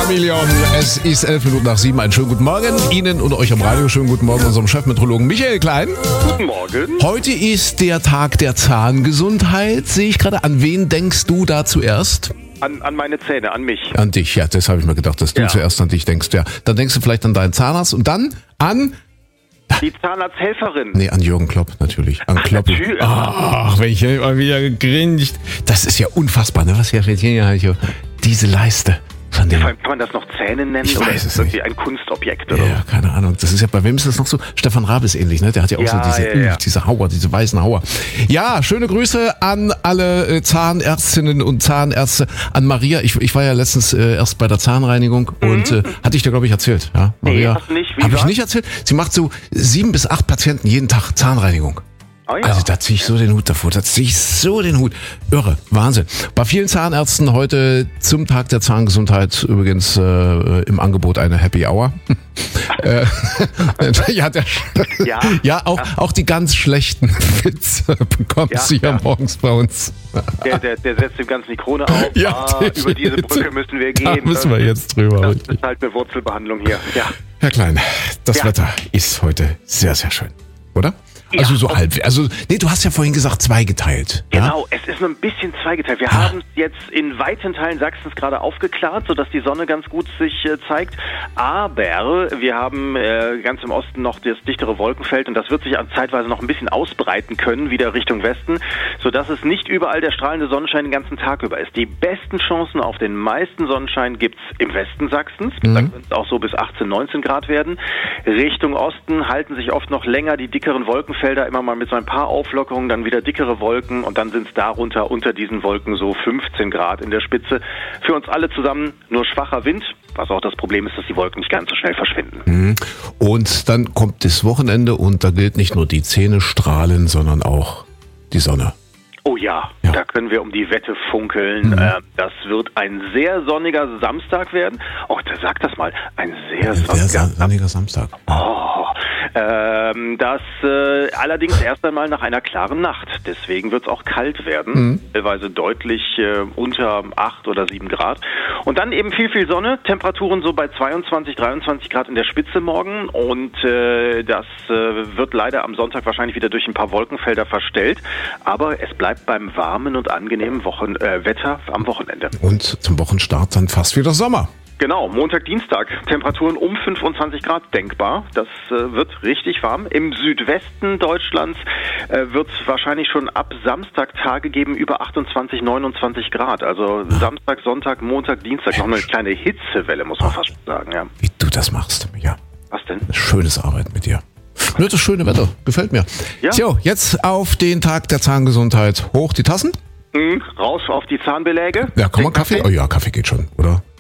Chameleon. Es ist 7:11. Einen schönen guten Morgen Ihnen und euch am Radio. Schönen guten Morgen unserem Chefmetrologen Michael Klein. Guten Morgen. Heute ist der Tag der Zahngesundheit. Sehe ich gerade. An wen denkst du da zuerst? An meine Zähne, an mich. An dich, ja. Das habe ich mir gedacht, dass du zuerst an dich denkst. Ja. Dann denkst du vielleicht an deinen Zahnarzt und dann an... Die Zahnarzthelferin. Nee, an Jürgen Klopp natürlich. An Klopp. Natürlich. Ach, wenn ich immer wieder gegrinst. Das ist ja unfassbar, ne? Was hier diese Leiste. Von dem. Kann man das noch Zähne nennen? Ich oder weiß ist es das irgendwie nicht. ein Kunstobjekt? Oder? Ja, keine Ahnung. Das ist ja, bei wem ist das noch so? Stefan Raab ist ähnlich, ne? Der hat ja auch so diese Hauer, diese weißen Hauer. Ja, schöne Grüße an alle Zahnärztinnen und Zahnärzte. An Maria. Ich war ja letztens erst bei der Zahnreinigung und hatte ich dir, glaube ich, erzählt. Ja, Maria. Nee, hast du nicht. Habe ich nicht erzählt? Sie macht so 7 bis 8 Patienten jeden Tag Zahnreinigung. Oh ja. Also da ziehe ich so den Hut davor, Irre, Wahnsinn. Bei vielen Zahnärzten heute zum Tag der Zahngesundheit übrigens im Angebot eine Happy Hour. Auch die ganz schlechten Witze bekommst du ja morgens bei uns. Der setzt dem Ganzen die Krone auf. Über diese Brücke müssen wir gehen. Da müssen wir jetzt drüber. Das ist halt eine Wurzelbehandlung hier. Ja. Herr Klein, das Wetter ist heute sehr, sehr schön, oder? Ja, also so halb. Also, nee, du hast ja vorhin gesagt zweigeteilt. Genau, es ist nur ein bisschen zweigeteilt. Wir haben es jetzt in weiten Teilen Sachsens gerade aufgeklärt, sodass die Sonne ganz gut sich zeigt. Aber wir haben ganz im Osten noch das dichtere Wolkenfeld und das wird sich zeitweise noch ein bisschen ausbreiten können, wieder Richtung Westen, sodass es nicht überall der strahlende Sonnenschein den ganzen Tag über ist. Die besten Chancen auf den meisten Sonnenschein gibt's im Westen Sachsens. Da können es auch so bis 18, 19 Grad werden. Richtung Osten halten sich oft noch länger die dickeren Wolkenfelder, immer mal mit so ein paar Auflockerungen, dann wieder dickere Wolken und dann sind es darunter unter diesen Wolken so 15 Grad in der Spitze. Für uns alle zusammen nur schwacher Wind, was auch das Problem ist, dass die Wolken nicht ganz so schnell verschwinden. Und dann kommt das Wochenende und da gilt nicht nur die Zähne strahlen, sondern auch die Sonne. Oh ja, da können wir um die Wette funkeln. Das wird ein sehr sonniger Samstag werden. Oh, sag das mal. Ein sehr sonniger Samstag. Das allerdings erst einmal nach einer klaren Nacht. Deswegen wird es auch kalt werden. Teilweise deutlich unter 8 oder 7 Grad. Und dann eben viel Sonne. Temperaturen so bei 22, 23 Grad in der Spitze morgen. Und das wird leider am Sonntag wahrscheinlich wieder durch ein paar Wolkenfelder verstellt. Aber es bleibt beim warmen und angenehmen Wetter am Wochenende. Und zum Wochenstart dann fast wieder Sommer. Genau, Montag, Dienstag, Temperaturen um 25 Grad denkbar. Das wird richtig warm. Im Südwesten Deutschlands wird es wahrscheinlich schon ab Samstag Tage geben über 28, 29 Grad. Also Samstag, Sonntag, Montag, Dienstag noch eine kleine Hitzewelle, muss man fast sagen. Ja. Wie du das machst, ja. Was denn? Schönes Arbeiten mit dir. Nur das schöne Wetter, gefällt mir. Ja. So, jetzt auf den Tag der Zahngesundheit. Hoch die Tassen. Raus auf die Zahnbeläge. Ja, komm mal Kaffee? Oh ja, Kaffee geht schon, oder?